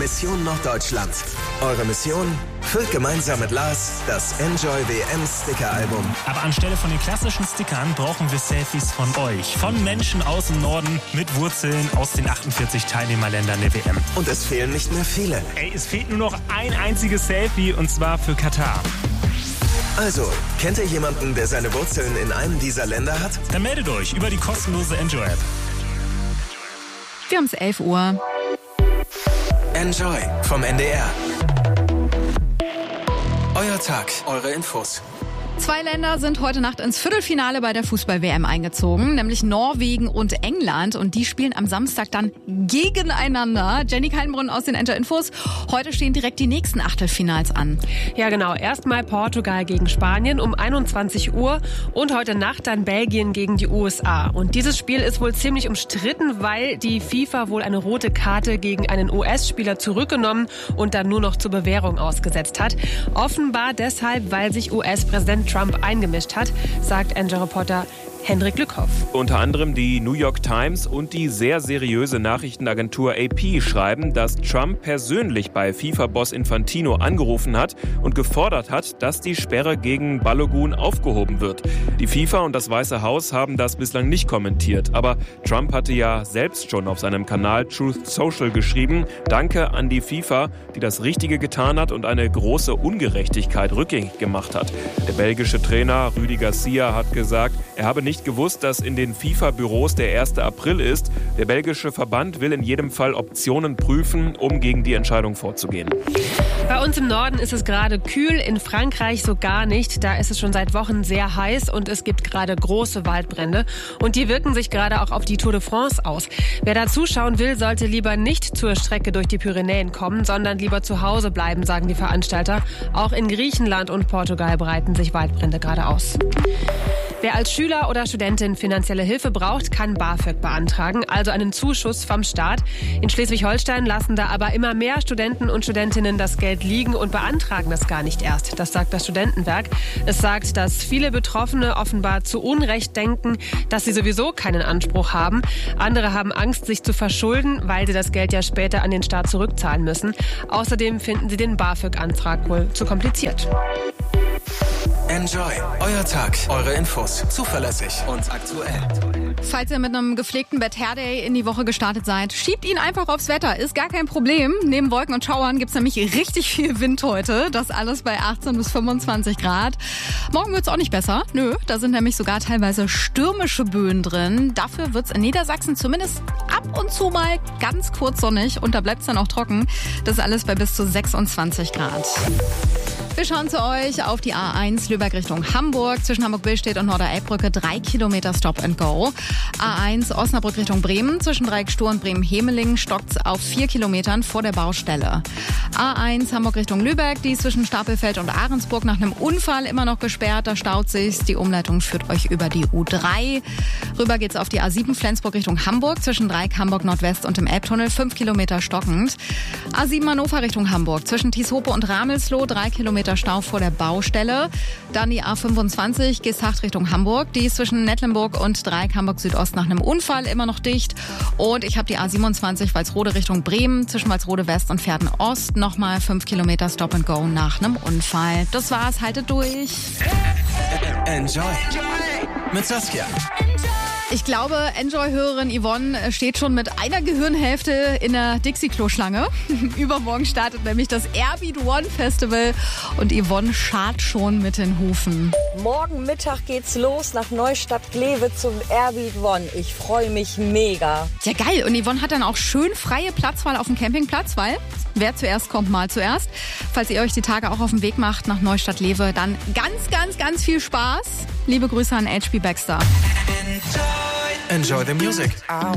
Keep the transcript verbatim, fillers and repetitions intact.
Mission Norddeutschland. Eure Mission? Füllt gemeinsam mit Lars das Enjoy W M Sticker-Album. Aber anstelle von den klassischen Stickern brauchen wir Selfies von euch. Von Menschen aus dem Norden mit Wurzeln aus den achtundvierzig Teilnehmerländern der W M. Und es fehlen nicht mehr viele. Ey, es fehlt nur noch ein einziges Selfie und zwar für Katar. Also, kennt ihr jemanden, der seine Wurzeln in einem dieser Länder hat? Dann meldet euch über die kostenlose Enjoy-App. Wir haben es elf Uhr. Enjoy vom N D R. Euer Tag, eure Infos. Zwei Länder sind heute Nacht ins Viertelfinale bei der Fußball-W M eingezogen, nämlich Norwegen und England. Und die spielen am Samstag dann gegeneinander. Jenny Kaltenbrunn aus den Enjoy Infos. Heute stehen direkt die nächsten Achtelfinals an. Ja, genau. Erstmal Portugal gegen Spanien um einundzwanzig Uhr und heute Nacht dann Belgien gegen die U S A. Und dieses Spiel ist wohl ziemlich umstritten, weil die FIFA wohl eine rote Karte gegen einen U S-Spieler zurückgenommen und dann nur noch zur Bewährung ausgesetzt hat. Offenbar deshalb, weil sich U S-Präsident Trump eingemischt hat, sagt Enjoy-Reporter Hendrik Lückhoff. Unter anderem die New York Times und die sehr seriöse Nachrichtenagentur A P schreiben, dass Trump persönlich bei FIFA-Boss Infantino angerufen hat und gefordert hat, dass die Sperre gegen Balogun aufgehoben wird. Die FIFA und das Weiße Haus haben das bislang nicht kommentiert, aber Trump hatte ja selbst schon auf seinem Kanal Truth Social geschrieben, Danke an die FIFA, die das Richtige getan hat und eine große Ungerechtigkeit rückgängig gemacht hat. Der belgische Trainer Rudi Garcia hat gesagt, er habe nicht gewusst, dass in den FIFA-Büros der erste April ist. Der belgische Verband will in jedem Fall Optionen prüfen, um gegen die Entscheidung vorzugehen. Bei uns im Norden ist es gerade kühl, in Frankreich so gar nicht. Da ist es schon seit Wochen sehr heiß und es gibt gerade große Waldbrände. Und die wirken sich gerade auch auf die Tour de France aus. Wer da zuschauen will, sollte lieber nicht zur Strecke durch die Pyrenäen kommen, sondern lieber zu Hause bleiben, sagen die Veranstalter. Auch in Griechenland und Portugal breiten sich Waldbrände gerade aus. Wer als Schüler oder Studentin finanzielle Hilfe braucht, kann BAföG beantragen, also einen Zuschuss vom Staat. In Schleswig-Holstein lassen da aber immer mehr Studenten und Studentinnen das Geld liegen und beantragen das gar nicht erst. Das sagt das Studentenwerk. Es sagt, dass viele Betroffene offenbar zu Unrecht denken, dass sie sowieso keinen Anspruch haben. Andere haben Angst, sich zu verschulden, weil sie das Geld ja später an den Staat zurückzahlen müssen. Außerdem finden sie den BAföG-Antrag wohl zu kompliziert. Enjoy, euer Tag, eure Infos, zuverlässig und aktuell. Falls ihr mit einem gepflegten Bad Hair Day in die Woche gestartet seid, schiebt ihn einfach aufs Wetter. Ist gar kein Problem. Neben Wolken und Schauern gibt's nämlich richtig viel Wind heute. Das alles bei achtzehn bis fünfundzwanzig Grad. Morgen wird's auch nicht besser. Nö, da sind nämlich sogar teilweise stürmische Böen drin. Dafür wird's in Niedersachsen zumindest ab und zu mal ganz kurz sonnig und da bleibt's dann auch trocken. Das alles bei bis zu sechsundzwanzig Grad. Wir schauen zu euch auf die A eins Lübeck Richtung Hamburg. Zwischen Hamburg-Billstedt und Norderelbbrücke drei Kilometer Stop and Go. A eins Osnabrück Richtung Bremen. Zwischen Dreieck Stur und Bremen-Hemeling stockt's auf vier Kilometern vor der Baustelle. A eins Hamburg Richtung Lübeck. Die ist zwischen Stapelfeld und Ahrensburg nach einem Unfall immer noch gesperrt. Da staut sich's. Die Umleitung führt euch über die U drei. Rüber geht's auf die A sieben Flensburg Richtung Hamburg. Zwischen Dreieck Hamburg Nordwest und dem Elbtunnel fünf Kilometer stockend. A sieben Hannover Richtung Hamburg. Zwischen Tieshope und Ramelsloh drei Kilometer Stau vor der Baustelle. Dann die A fünfundzwanzig Geesthacht Richtung Hamburg. Die ist zwischen Nettlenburg und Dreieck Hamburg Südost nach einem Unfall immer noch dicht. Und ich habe die A siebenundzwanzig Walsrode Richtung Bremen. Zwischen Walsrode West und Verden Ost nochmal fünf Kilometer Stop and Go nach einem Unfall. Das war's, haltet durch. Enjoy mit Saskia. Ich glaube, Enjoy-Hörerin Yvonne steht schon mit einer Gehirnhälfte in der Dixie-Klo-Schlange. Übermorgen startet nämlich das Airbeat One Festival und Yvonne scharrt schon mit den Hufen. Morgen Mittag geht's los nach Neustadt-Glewe zum Airbeat One. Ich freue mich mega. Ja, geil. Und Yvonne hat dann auch schön freie Platzwahl auf dem Campingplatz, weil wer zuerst kommt, mal zuerst. Falls ihr euch die Tage auch auf den Weg macht nach Neustadt-Glewe, dann ganz, ganz, ganz viel Spaß. Liebe Grüße an H P Baxter. Enjoy the music.